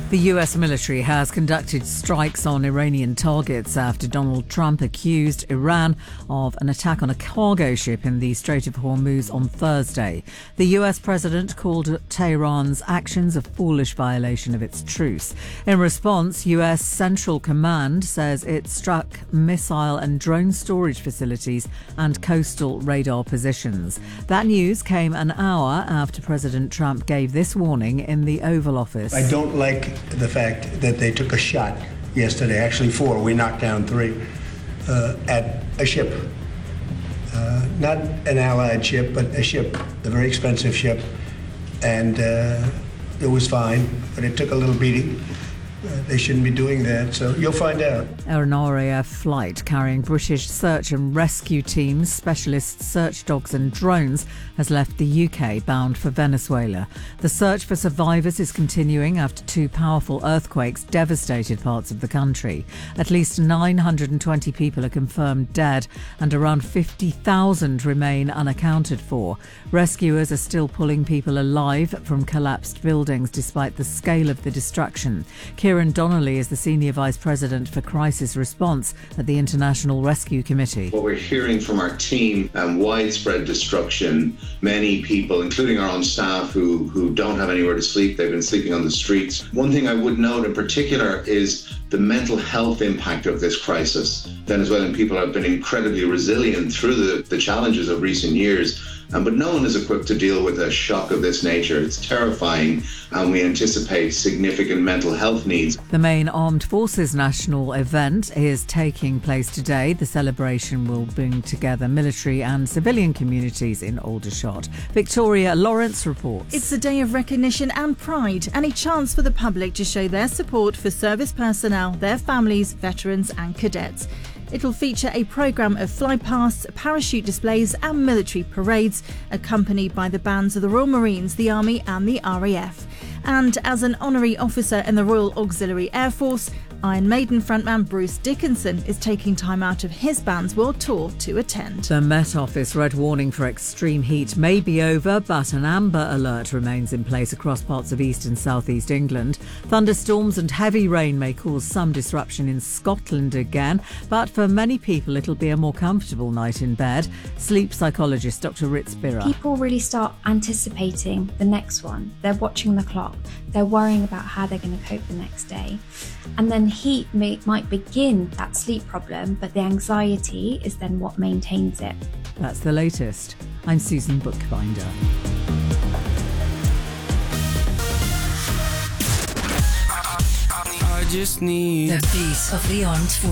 The US military has conducted strikes on Iranian targets after Donald Trump accused Iran of an attack on a cargo ship in the Strait of Hormuz on Thursday. The US president called Tehran's actions a foolish violation of its truce. In response, US Central Command says it struck missile and drone storage facilities and coastal radar positions. That news came an hour after President Trump gave this warning in the Oval Office. I don't like the fact that they took a shot yesterday, actually 4, we knocked down 3, at a ship. Not an Allied ship, but a ship, a very expensive ship. And it was fine, but it took a little beating. They shouldn't be doing that, so you'll find out. An RAF flight carrying British search and rescue teams, specialist search dogs and drones has left the UK bound for Venezuela. The search for survivors is continuing after 2 powerful earthquakes devastated parts of the country. At least 920 people are confirmed dead and around 50,000 remain unaccounted for. Rescuers are still pulling people alive from collapsed buildings despite the scale of the destruction. Kieran Donnelly is the Senior Vice President for Crisis Response at the International Rescue Committee. What we're hearing from our team, widespread destruction, many people, including our own staff, who don't have anywhere to sleep. They've been sleeping on the streets. One thing I would note in particular is the mental health impact of this crisis. Venezuelan people have been incredibly resilient through the challenges of recent years, but no one is equipped to deal with a shock of this nature. It's terrifying, and we anticipate significant mental health needs. The main Armed Forces national event is taking place today. The celebration will bring together military and civilian communities in Aldershot. Victoria Lawrence reports. It's a day of recognition and pride, and a chance for the public to show their support for service personnel, their families, veterans and cadets. It will feature a programme of flypasts, parachute displays and military parades, accompanied by the bands of the Royal Marines, the Army and the RAF. And as an honorary officer in the Royal Auxiliary Air Force, Iron Maiden frontman Bruce Dickinson is taking time out of his band's world tour to attend. The Met Office red warning for extreme heat may be over, but an amber alert remains in place across parts of east and southeast England. Thunderstorms and heavy rain may cause some disruption in Scotland again, but for many people it'll be a more comfortable night in bed. Sleep psychologist Dr. Ritz Birra. People really start anticipating the next one. They're watching the clock. They're worrying about how they're going to cope the next day. And then heat might begin that sleep problem, but the anxiety is then what maintains it. That's the latest. I'm Susan Bookbinder. I just need the beat of the Armed Forces.